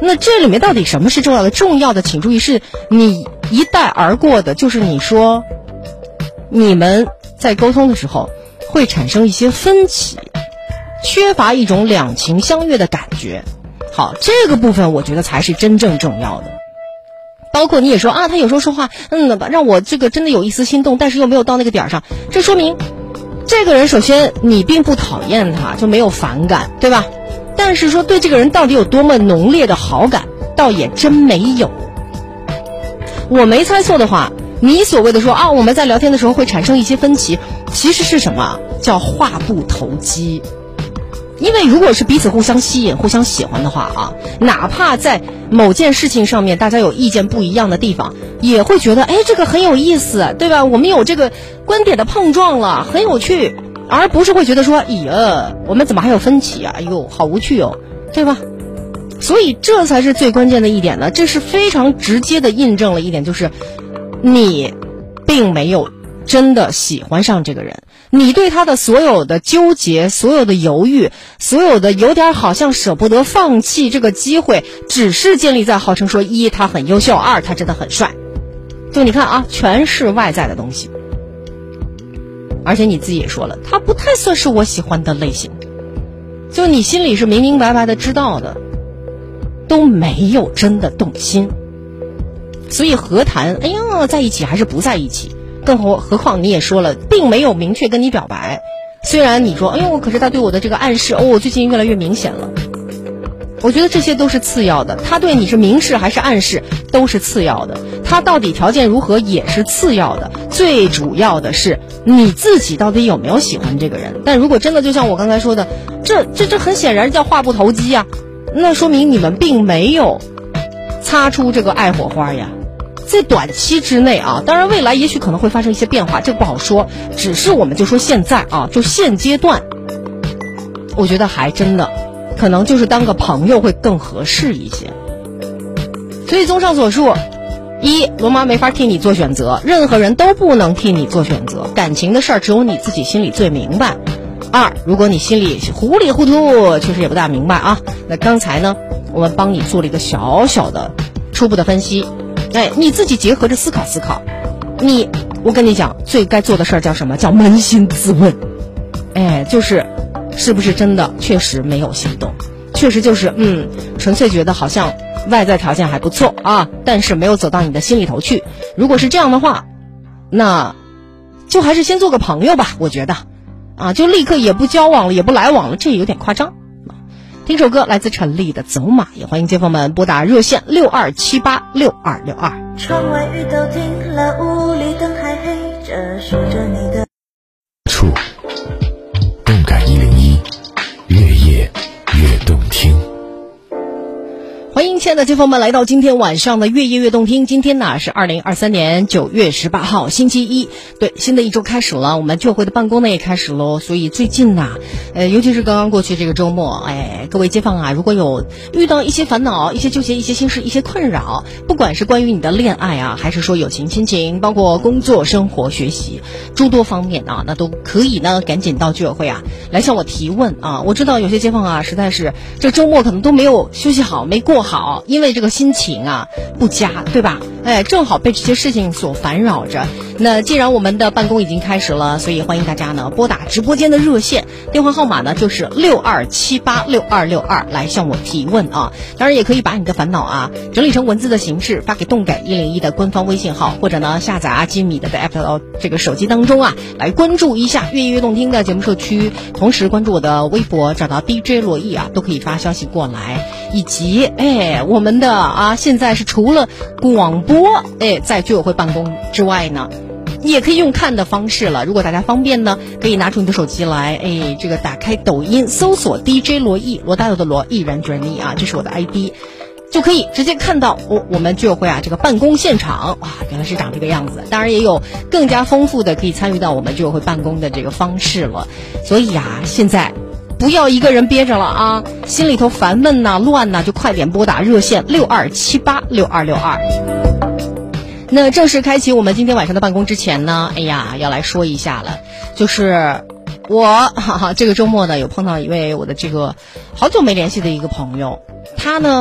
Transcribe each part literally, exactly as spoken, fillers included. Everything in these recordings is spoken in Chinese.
那这里面到底什么是重要的？重要的请注意是你一带而过的，就是你说你们在沟通的时候会产生一些分歧，缺乏一种两情相悦的感觉。好，这个部分我觉得才是真正重要的。包括你也说啊，他有时候说话嗯让我这个真的有一丝心动，但是又没有到那个点上，这说明这个人首先你并不讨厌他，就没有反感，对吧？但是说对这个人到底有多么浓烈的好感，倒也真没有。我没猜错的话，你所谓的说啊我们在聊天的时候会产生一些分歧，其实是什么？叫话不投机。因为如果是彼此互相吸引互相喜欢的话啊，哪怕在某件事情上面大家有意见不一样的地方，也会觉得哎这个很有意思，对吧？我们有这个观点的碰撞了，很有趣，而不是会觉得说哎呀我们怎么还有分歧啊，哎呦好无趣哦，对吧？所以这才是最关键的一点呢，这是非常直接的印证了一点，就是你并没有真的喜欢上这个人，你对他的所有的纠结，所有的犹豫，所有的有点好像舍不得放弃这个机会，只是建立在号称说一他很优秀，二他真的很帅，就你看啊全是外在的东西。而且你自己也说了，他不太算是我喜欢的类型，就你心里是明明白白的知道的，都没有真的动心。所以何谈哎呀在一起还是不在一起，更何何况你也说了并没有明确跟你表白，虽然你说哎呦可是他对我的这个暗示哦我最近越来越明显了，我觉得这些都是次要的，他对你是明示还是暗示都是次要的，他到底条件如何也是次要的，最主要的是你自己到底有没有喜欢这个人。但如果真的就像我刚才说的，这这这很显然叫话不投机啊，那说明你们并没有擦出这个爱火花呀。在短期之内啊，当然未来也许可能会发生一些变化，这个不好说，只是我们就说现在啊，就现阶段我觉得还真的可能就是当个朋友会更合适一些。所以综上所述，一，罗妈没法替你做选择，任何人都不能替你做选择，感情的事儿只有你自己心里最明白。二，如果你心里糊里糊涂，确实也不大明白啊，那刚才呢我们帮你做了一个小小的初步的分析，哎，你自己结合着思考思考，你我跟你讲最该做的事儿叫什么？叫扪心自问。哎，就是是不是真的确实没有心动，确实就是嗯纯粹觉得好像外在条件还不错啊，但是没有走到你的心里头去。如果是这样的话，那就还是先做个朋友吧，我觉得啊，就立刻也不交往了也不来往了，这有点夸张。听首歌来自陈粒的《走马》，也欢迎街坊们拨打热线六二七八六二六二。 窗外雨都停了，屋里灯还黑着，数着你的处动感一零一，越夜越动听。 欢迎亲爱的街坊们来到今天晚上的越夜越动听。今天呢是二零二三年九月十八号星期一，对，新的一周开始了，我们居委会的办公呢也开始喽。所以最近呢呃，尤其是刚刚过去这个周末，哎，各位街坊啊，如果有遇到一些烦恼、一些纠结、一些心事、一些困扰，不管是关于你的恋爱啊，还是说友情亲情，包括工作生活学习诸多方面啊，那都可以呢赶紧到居委会啊来向我提问啊。我知道有些街坊啊实在是这周末可能都没有休息好，没过好，因为这个心情啊不佳，对吧？哎，正好被这些事情所烦扰着。那既然我们的办公已经开始了，所以欢迎大家呢拨打直播间的热线，电话号码呢就是六二七八六二六二来向我提问啊。当然也可以把你的烦恼啊整理成文字的形式发给动感一零一的官方微信号，或者呢下载阿基米德的 app 到这个手机当中啊，来关注一下越夜越动听的节目社区，同时关注我的微博，找到 D J 罗毅啊，都可以发消息过来。以及哎我们的啊现在是除了广播哎在居委会办公之外呢，也可以用看的方式了。如果大家方便呢，可以拿出你的手机来，哎，这个打开抖音，搜索 D J 罗毅，罗大佑的罗，毅然决然的毅啊，这是我的 I D， 就可以直接看到我、哦、我们居委会啊这个办公现场，哇，原来是长这个样子。当然也有更加丰富的可以参与到我们居委会办公的这个方式了。所以啊，现在不要一个人憋着了啊，心里头烦闷呐、乱呐，就快点拨打热线六二七八六二六二。那正式开启我们今天晚上的办公之前呢，哎呀，要来说一下了，就是我哈哈这个周末呢有碰到一位我的这个好久没联系的一个朋友，他呢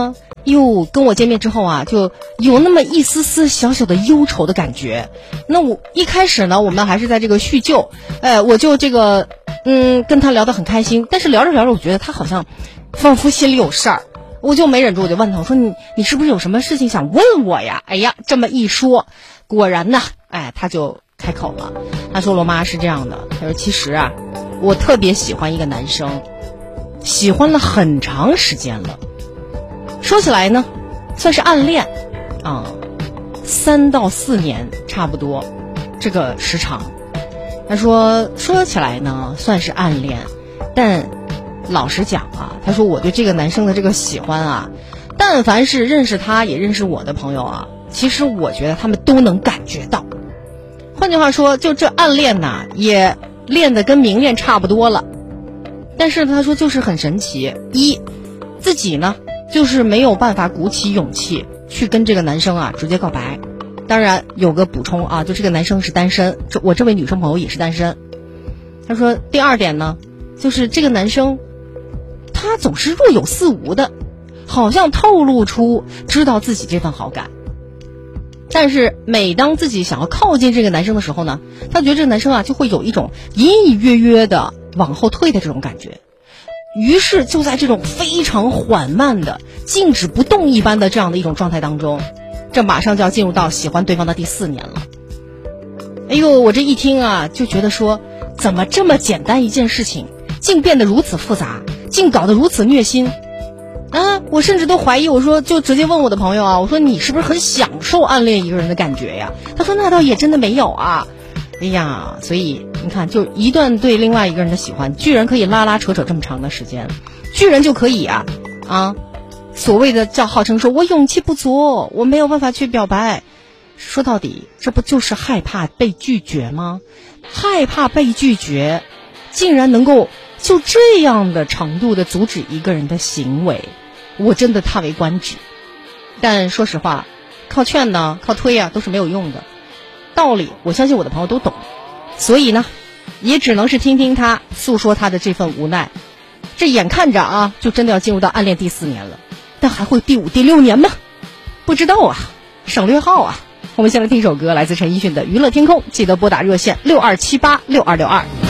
又跟我见面之后啊，就有那么一丝丝小小的忧愁的感觉。那我一开始呢，我们还是在这个叙旧，哎，我就这个嗯跟他聊得很开心，但是聊着聊着，我觉得他好像仿佛心里有事儿，我就没忍住，我就问他，我说你你是不是有什么事情想问我呀？哎呀，这么一说，果然呢，哎，他就开口了。他说罗妈是这样的，他说其实啊，我特别喜欢一个男生，喜欢了很长时间了。说起来呢，算是暗恋啊，三到四年差不多这个时长。他说说起来呢，算是暗恋，但老实讲啊，他说我对这个男生的这个喜欢啊，但凡是认识他也认识我的朋友啊，其实我觉得他们都能感觉到。换句话说，就这暗恋呐，也练得跟明恋差不多了。但是他说就是很神奇，一自己呢就是没有办法鼓起勇气去跟这个男生啊直接告白。当然有个补充啊，就这个男生是单身，这我这位女生朋友也是单身。他说第二点呢，就是这个男生他总是若有似无的，好像透露出知道自己这份好感，但是每当自己想要靠近这个男生的时候呢，他觉得这个男生啊就会有一种隐隐约约的往后退的这种感觉。于是就在这种非常缓慢的静止不动一般的这样的一种状态当中，这马上就要进入到喜欢对方的第四年了。哎呦，我这一听啊就觉得说，怎么这么简单一件事情竟变得如此复杂，竟搞得如此虐心啊！我甚至都怀疑，我说就直接问我的朋友啊，我说你是不是很享受暗恋一个人的感觉呀？他说那倒也真的没有啊。哎呀，所以你看，就一段对另外一个人的喜欢，居然可以拉拉扯扯这么长的时间，居然就可以啊啊，所谓的叫号称说我勇气不足，我没有办法去表白。说到底，这不就是害怕被拒绝吗？害怕被拒绝，竟然能够就这样的程度的阻止一个人的行为，我真的叹为观止。但说实话，靠劝呢，靠推啊，都是没有用的。道理我相信我的朋友都懂，所以呢也只能是听听他诉说他的这份无奈。这眼看着啊就真的要进入到暗恋第四年了，但还会第五第六年吗？不知道啊，省略号啊。我们先来听一首歌，来自陈奕迅的《娱乐天空》，记得拨打热线六二七八六二六二。